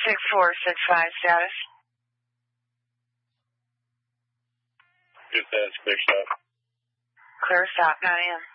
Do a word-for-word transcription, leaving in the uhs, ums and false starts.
six four six five status. Good, that's clear stop. Clear stop, nine a.m.